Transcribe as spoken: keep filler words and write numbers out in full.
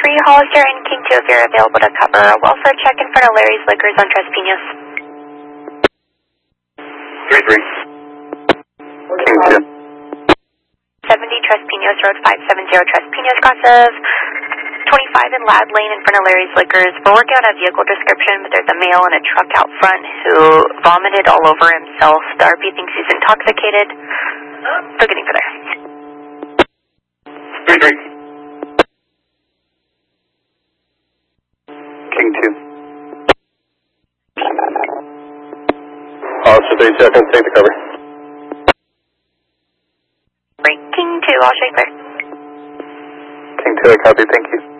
three, Hollister and King two if you're available to cover a welfare check in front of Larry's Liquors on Tres Pinos. three three. King two. seventy Tres Pinos Road, five seven zero Tres Pinos, cross of twenty-five in Lad Lane in front of Larry's Liquors. We're working on a vehicle description, but there's a male in a truck out front who vomited all over himself. The R P thinks he's intoxicated. Still getting for there. three three. King two. Officer three seconds, take the cover. King two, I'll shake there. King two, I copy, thank you.